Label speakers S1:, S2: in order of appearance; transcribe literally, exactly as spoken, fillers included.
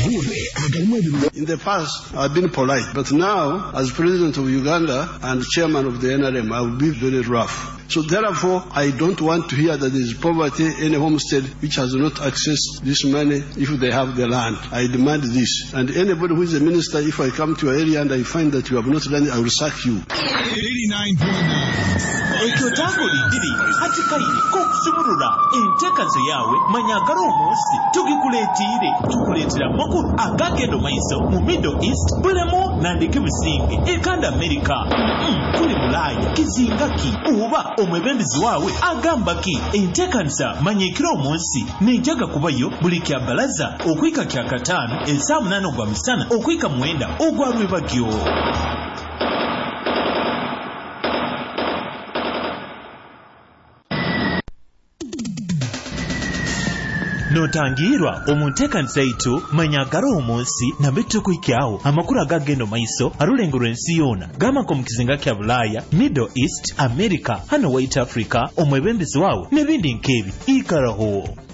S1: In the past, I've been polite, but now, as president of Uganda and chairman of the N R M, I will be very rough. So therefore, I don't want to hear that there is poverty in a homestead which has not accessed this money if they have the land. I demand this. And anybody who is a minister, if I come to your area and I find that you have not done it, I will sack you.
S2: eighty-nine point nine.
S3: Ekyotango lidiri hatikaire kokusumurura enteekaze yawe manyagala omunsi tugikuleetire tukuleetera amakulu agagenda maiso mu Middle East bulemu nandike businge ekanda America mm, kuli Bulaaya kizingaki oba omwebembezi wawe agamba ki enteekanisa manyikira omunsi nejaga kubayo buli kya balaza okwika kya kataano esa munana ogwa misana okwika mwenda ogwa lwebagyo. Notangirwa omunteekanisa yitu manyagala omunsi nambe tukwikyawo amakulu agagenda maiso alulengero ensi yona gamako mu kizinga kya Bulaaya, Middle East, America, hano White Africa, omwebembezi wawe nebindi nkebi ikaraho.